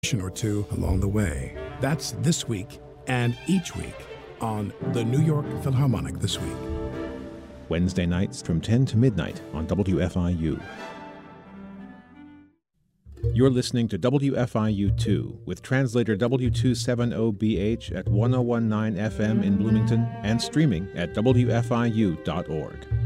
or two along the way. That's this week and each week on the New York Philharmonic This Week. Wednesday nights from 10 to midnight on WFIU. You're listening to WFIU2 with translator W270BH at 1019 FM in Bloomington and streaming at WFIU.org.